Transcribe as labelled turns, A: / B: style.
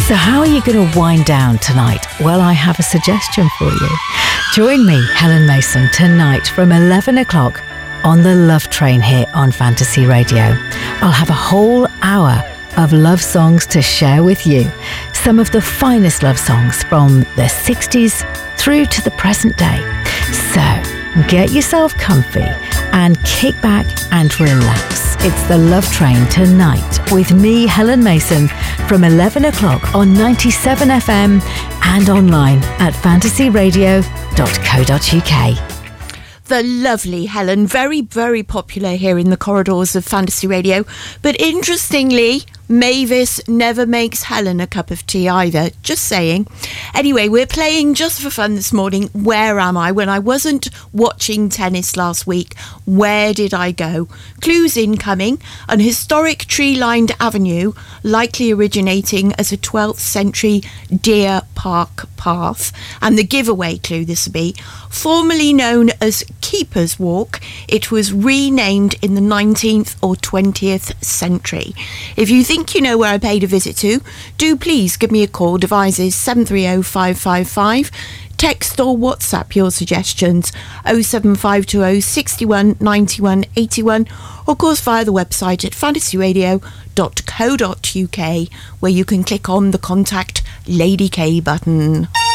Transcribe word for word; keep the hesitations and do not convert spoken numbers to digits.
A: So how are you going to wind down tonight? Well, I have a suggestion for you. Join me, Helen Mason, tonight from eleven o'clock on the Love Train here on Fantasy Radio. I'll have a whole hour of love songs to share with you. Some of the finest love songs from the sixties through to the present day. So get yourself comfy and kick back and relax. It's the Love Train tonight with me, Helen Mason, from eleven o'clock on ninety-seven F M and online at fantasy radio dot co dot uk.
B: The lovely Helen, very, very popular here in the corridors of Fantasy Radio. But interestingly, Mavis never makes Helen a cup of tea either. Just saying. Anyway, we're playing just for fun this morning. Where am I? When I wasn't watching tennis last week, where did I go? Clues incoming. An historic tree-lined avenue, likely originating as a twelfth century deer park path. And the giveaway clue this will be, formerly known as Keeper's Walk, it was renamed in the nineteenth or twentieth century. If you think you know where I paid a visit to, do please give me a call. Device is seven three oh five five five. Text or WhatsApp your suggestions oh seven five two oh six one nine one eight one, or of course via the website at fantasy radio dot co dot uk, where you can click on the contact Lady K button.